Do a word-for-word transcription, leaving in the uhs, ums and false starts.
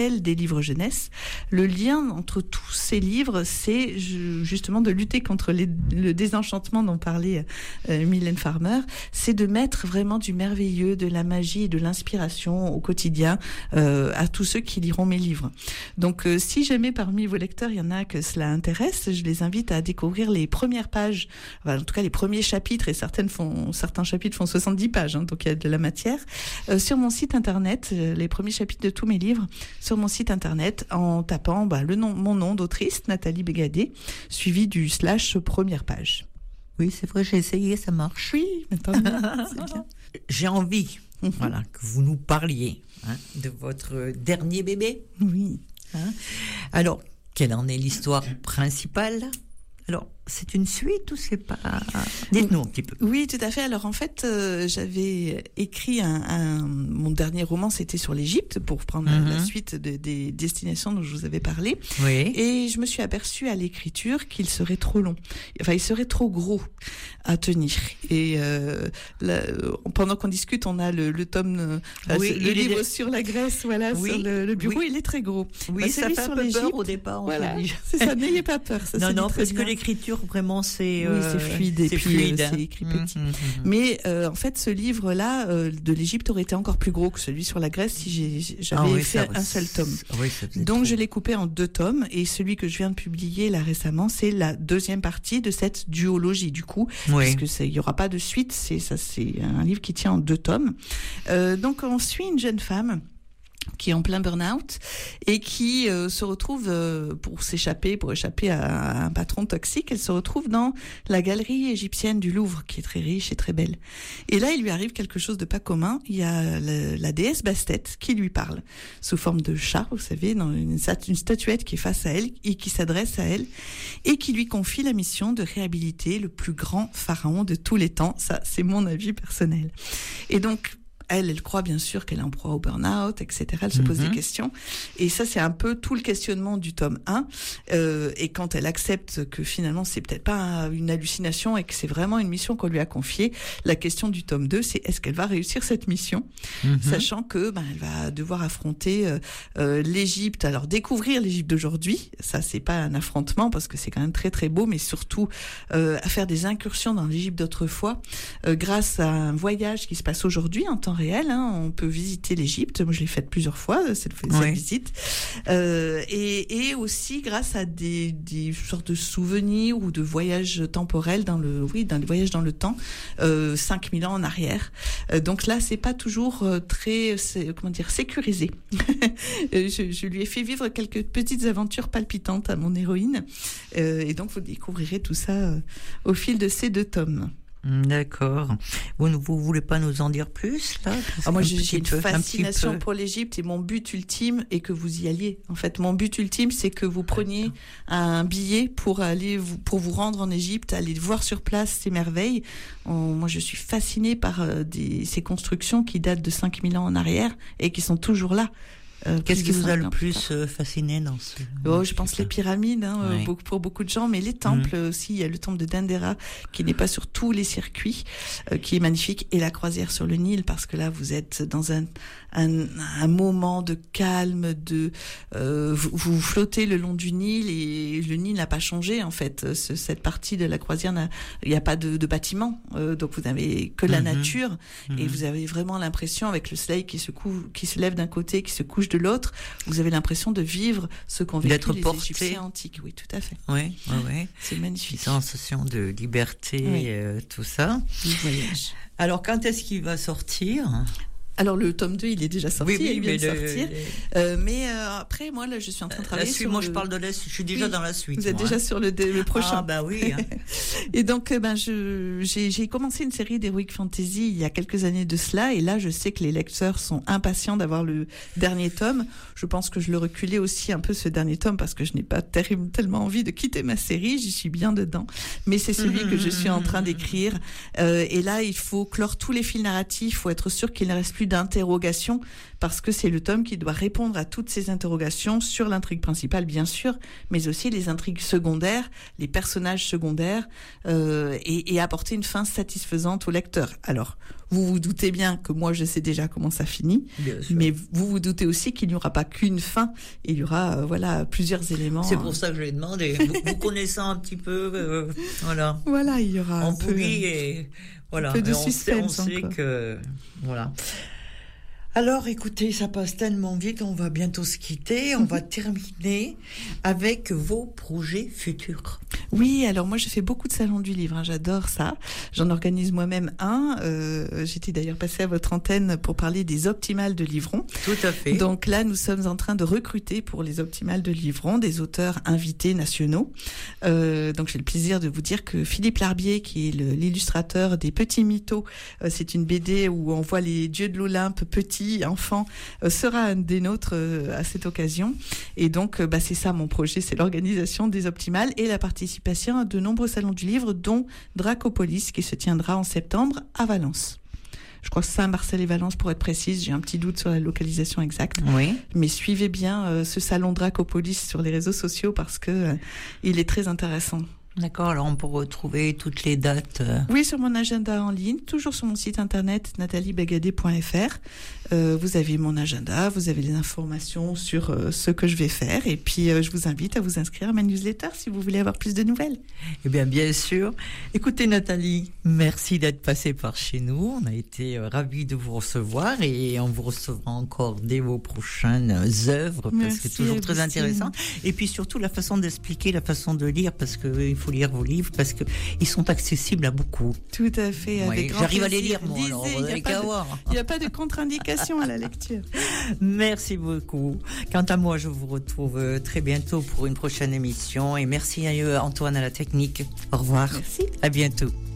des livres jeunesse. Le lien entre tous ces livres, c'est justement de lutter contre les, le désenchantement dont parlait euh, Mylène Farmer, c'est de mettre vraiment du merveilleux, de la magie et de l'inspiration au quotidien euh, à tous ceux qui liront mes livres. Donc euh, si jamais parmi vos lecteurs, il y en a que cela intéresse, je les invite à découvrir les premières pages, enfin, en tout cas les premiers chapitres, et certaines font, certains chapitres font soixante-dix pages, hein, donc il y a de la matière, euh, sur mon site internet, euh, les premiers chapitres de tous mes livres, sur mon site internet en tapant bah, le nom, mon nom d'autrice, Nathalie Bégadet, suivi du slash première page. Oui, c'est vrai, j'ai essayé, ça marche. Oui, maintenant, c'est bien. J'ai envie mm-hmm. voilà, que vous nous parliez hein, de votre dernier bébé. Oui. Hein. Alors, quelle en est l'histoire principale ? Alors, c'est une suite ou c'est pas... Dites-nous un petit peu. Oui, tout à fait. Alors, en fait, euh, j'avais écrit un, un... Mon dernier roman, c'était sur l'Égypte, pour prendre mm-hmm. la suite de, des destinations dont je vous avais parlé. Oui. Et je me suis aperçue à l'écriture qu'il serait trop long. Enfin, il serait trop gros à tenir. Et euh, là, pendant qu'on discute, on a le, le tome... Enfin, oui, le livre est... sur la Grèce, voilà, oui, sur le, le bureau, oui. il est très gros. Oui, bah, ça fait un peu peur au départ. Voilà, c'est ça, n'ayez pas peur. Ça, non, non, parce bien. que l'écriture, vraiment, c'est... Oui, c'est fluide et c'est puis fluide. Euh, c'est écrit petit. Mmh, mmh, mmh. Mais euh, en fait, ce livre-là euh, de l'Égypte aurait été encore plus gros que celui sur la Grèce si j'ai, j'avais ah, oui, fait ça, un seul tome. Oui, Donc trop. je l'ai coupé en deux tomes et celui que je viens de publier là récemment, c'est la deuxième partie de cette duologie du coup, oui. puisque il y aura pas de suite. C'est ça, c'est un livre qui tient en deux tomes. Euh, donc on suit une jeune femme qui est en plein burn-out et qui euh, se retrouve euh, pour s'échapper, pour échapper à, à un patron toxique, elle se retrouve dans la galerie égyptienne du Louvre, qui est très riche et très belle. Et là, il lui arrive quelque chose de pas commun. Il y a la, la déesse Bastet qui lui parle, sous forme de chat, vous savez, dans une, une statuette qui est face à elle et qui s'adresse à elle, et qui lui confie la mission de réhabiliter le plus grand pharaon de tous les temps. Ça, c'est mon avis personnel. Et donc, Elle, elle croit bien sûr qu'elle est en proie au burn-out, et cetera. Elle se pose mm-hmm. des questions. Et ça, c'est un peu tout le questionnement du tome un. Euh, et quand elle accepte que finalement, c'est peut-être pas une hallucination et que c'est vraiment une mission qu'on lui a confiée, la question du tome deux, c'est est-ce qu'elle va réussir cette mission, mm-hmm. sachant que ben, elle va devoir affronter euh, euh, l'Égypte. Alors, découvrir l'Égypte d'aujourd'hui, ça, c'est pas un affrontement parce que c'est quand même très, très beau, mais surtout euh, à faire des incursions dans l'Égypte d'autrefois euh, grâce à un voyage qui se passe aujourd'hui en temps réel, hein, on peut visiter l'Égypte. Moi, je l'ai faite plusieurs fois cette, cette oui. visite, euh, et, et aussi grâce à des, des sortes de souvenirs ou de voyages temporels dans le, oui, dans les voyages dans le temps, euh, cinq mille ans en arrière. Euh, donc là, c'est pas toujours euh, très, c'est, comment dire, sécurisé. je, je lui ai fait vivre quelques petites aventures palpitantes à mon héroïne, euh, et donc vous découvrirez tout ça euh, au fil de ces deux tomes. D'accord. Vous ne vous voulez pas nous en dire plus là ah, moi, j'ai une peu, fascination un pour l'Égypte et mon but ultime est que vous y alliez. En fait, mon but ultime, c'est que vous preniez un billet pour aller vous, pour vous rendre en Égypte, aller voir sur place ces merveilles. On, moi, je suis fascinée par euh, des, ces constructions qui datent de cinq mille ans en arrière et qui sont toujours là. Euh, Qu'est-ce qui vous a le plus euh, fasciné dans ce... Oh, je pense les pyramides, hein, oui. euh, pour beaucoup de gens, mais les temples mmh. aussi. Il y a le temple de Dendera qui n'est pas sur tous les circuits, euh, qui est magnifique, et la croisière sur le Nil, parce que là, vous êtes dans un, un, un moment de calme, de euh, vous, vous flottez le long du Nil et le Nil n'a pas changé en fait. Ce, cette partie de la croisière, n'a, il n'y a pas de, de bâtiment, euh, donc vous n'avez que la mmh. nature mmh. et vous avez vraiment l'impression, avec le soleil qui se cou- qui se lève d'un côté, qui se couche de l'autre, vous avez l'impression de vivre ce qu'ont vécu D'être les porté. Égyptiens antiques. Oui, tout à fait. Oui, oui, oui. C'est magnifique. Sensation de liberté, oui. euh, tout ça. Le voyage. Alors, quand est-ce qu'il va sortir ? Alors le tome deux, il est déjà sorti, oui, oui, il vient de le, sortir. Le... Euh, mais euh, après, moi, là, je suis en train de travailler la suite, sur moi, le... je parle de la suite. Je suis déjà oui, dans la suite. Vous êtes moi, déjà hein. sur le, le prochain. Ah, bah oui. Hein. Et donc, ben, je, j'ai, j'ai commencé une série d'Heroic Fantasy il y a quelques années de cela. Et là, je sais que les lecteurs sont impatients d'avoir le dernier tome. Je pense que je le reculais aussi un peu, ce dernier tome, parce que je n'ai pas terrible, tellement envie de quitter ma série. J'y suis bien dedans. Mais c'est celui que je suis en train d'écrire. Euh, et là, il faut clore tous les fils narratifs. Il faut être sûr qu'il ne reste plus d'interrogations, parce que c'est le tome qui doit répondre à toutes ces interrogations sur l'intrigue principale, bien sûr, mais aussi les intrigues secondaires, les personnages secondaires, euh, et, et apporter une fin satisfaisante au lecteur. Alors, vous vous doutez bien que moi, je sais déjà comment ça finit, mais vous vous doutez aussi qu'il n'y aura pas qu'une fin, il y aura euh, voilà, plusieurs éléments. C'est pour ça que je l'ai demandé. vous, vous connaissant un petit peu, euh, voilà. Voilà, il y aura en un peu, et voilà. un peu de et on suspense. Sait, on sait que voilà. Alors, écoutez, ça passe tellement vite, on va bientôt se quitter. On va terminer avec vos projets futurs. Oui, alors moi, je fais beaucoup de salons du livre, hein, j'adore ça. J'en organise moi-même un. Euh, j'étais d'ailleurs passée à votre antenne pour parler des Optimales de Livron. Tout à fait. Donc là, nous sommes en train de recruter pour les Optimales de Livron des auteurs invités nationaux. Euh, donc j'ai le plaisir de vous dire que Philippe Larbier, qui est le, l'illustrateur des Petits Mythos, euh, c'est une B D où on voit les dieux de l'Olympe petits, enfants, euh, sera un des nôtres euh, à cette occasion. Et donc, euh, bah, c'est ça mon projet, c'est l'organisation des Optimales et la participation à de nombreux salons du livre, dont Dracopolis, qui se tiendra en septembre à Valence. Je crois que c'est Saint-Marcel et Valence pour être précise, j'ai un petit doute sur la localisation exacte. Oui. Mais suivez bien euh, ce salon Dracopolis sur les réseaux sociaux parce que euh, il est très intéressant. D'accord, alors on peut retrouver toutes les dates. Euh... Oui, sur mon agenda en ligne, toujours sur mon site internet nathalie bagadé point f r. Euh, vous avez mon agenda, vous avez les informations sur euh, ce que je vais faire. Et puis, euh, je vous invite à vous inscrire à ma newsletter si vous voulez avoir plus de nouvelles. Eh bien, bien sûr. Écoutez, Nathalie, merci d'être passée par chez nous. On a été euh, ravis de vous recevoir et on vous recevra encore dès vos prochaines œuvres parce merci, que c'est toujours très intéressant. Et puis surtout, la façon d'expliquer, la façon de lire, parce que euh, il faut lire vos livres parce que ils sont accessibles à beaucoup. Tout à fait. Avec oui, grand j'arrive plaisir. à les lire, moi. Alors, il n'y a, a pas de contre-indication à la lecture. Merci beaucoup. Quant à moi, je vous retrouve très bientôt pour une prochaine émission. Et merci à Antoine à la technique. Au revoir. Merci. À bientôt.